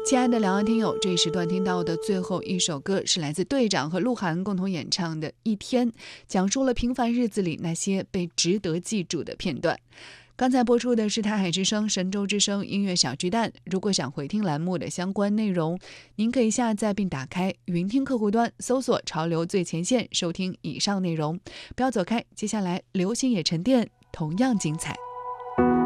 亲爱的两岸听友，这一时段听到的最后一首歌是来自队长和鹿晗共同演唱的《一天》，讲述了平凡日子里那些被值得记住的片段。刚才播出的是台海之声、神州之声音乐小巨蛋。如果想回听栏目的相关内容，您可以下载并打开云听客户端，搜索潮流最前线，收听以上内容。不要走开，接下来流行也沉淀，同样精彩。